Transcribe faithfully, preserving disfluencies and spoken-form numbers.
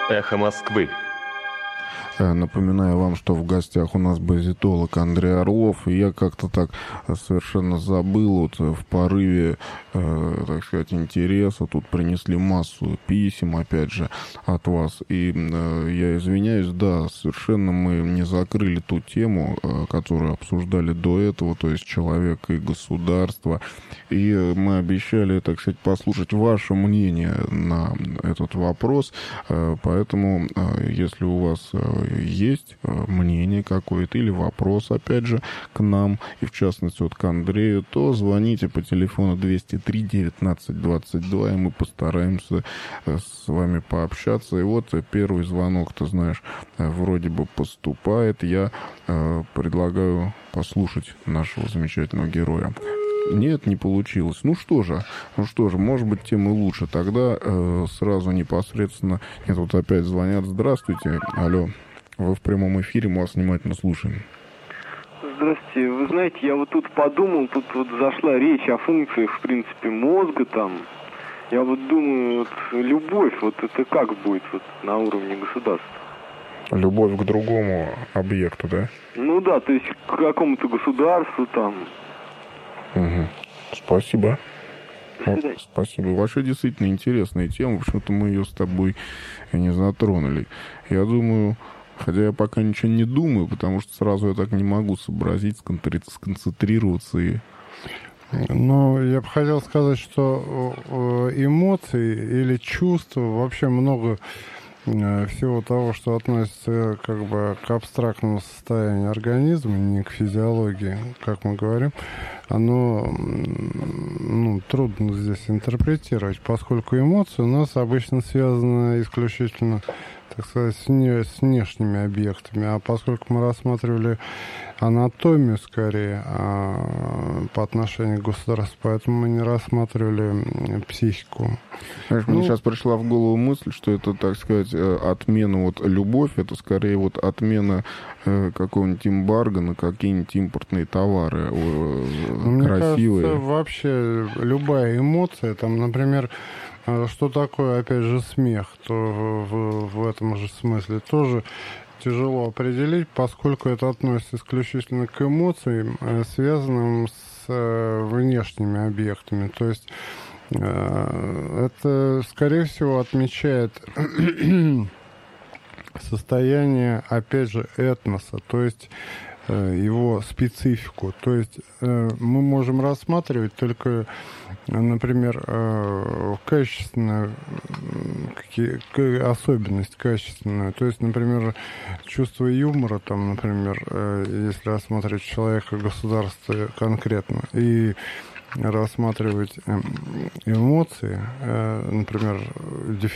«Эхо Москвы». Напоминаю вам, что в гостях у нас базитолог Андрей Орлов, и я как-то так совершенно забыл, вот в порыве, э, так сказать, интереса, тут принесли массу писем, опять же, от вас, и э, я извиняюсь, да, совершенно мы не закрыли ту тему, э, которую обсуждали до этого, то есть человек и государство, и мы обещали, так сказать, послушать ваше мнение на этот вопрос, э, поэтому, э, если у вас э, есть мнение какое-то или вопрос, опять же, к нам, и в частности вот к Андрею, то звоните по телефону двести три девятнадцать двадцать два, и мы постараемся с вами пообщаться. И вот первый звонок, ты знаешь, вроде бы поступает. Я э, предлагаю послушать нашего замечательного героя. Нет, не получилось. Ну что же, ну что же, может быть, тем и лучше. Тогда э, сразу непосредственно... Нет, вот опять звонят. Здравствуйте. Алло. Вы в прямом эфире, мы вас внимательно слушаем. Здравствуйте. Вы знаете, я вот тут подумал, тут вот зашла речь о функциях, в принципе, мозга там. Я вот думаю, вот любовь, вот это как будет вот на уровне государства? Любовь к другому объекту, да? Ну да, то есть к какому-то государству там. Угу. Спасибо. Вот, спасибо. Вообще действительно интересная тема. Почему-то мы ее с тобой не затронули. Я думаю... Хотя я пока ничего не думаю, потому что сразу я так не могу сообразить, сконцентрироваться и... Ну, я бы хотел сказать, что эмоции или чувства, вообще много всего того, что относится как бы к абстрактному состоянию организма, не к физиологии, как мы говорим, оно ну, трудно здесь интерпретировать, поскольку эмоции у нас обычно связаны исключительно, так сказать, с, не, с внешними объектами. А поскольку мы рассматривали анатомию скорее а, по отношению к государству, поэтому мы не рассматривали психику. Знаешь, ну, мне сейчас пришла в голову мысль, что это, так сказать, отмена, вот любовь, это скорее вот отмена э, какого-нибудь эмбарго на какие-нибудь импортные товары э, мне красивые. Кажется, вообще любая эмоция, там, например, что такое, опять же, смех, то в, в этом же смысле тоже тяжело определить, поскольку это относится исключительно к эмоциям, связанным с внешними объектами. То есть это, скорее всего, отмечает состояние, опять же, этноса, то есть его специфику. То есть мы можем рассматривать только, например, качественную особенность качественную. То есть, например, чувство юмора, там, например, если рассматривать человека, государство конкретно, и рассматривать эмоции, например,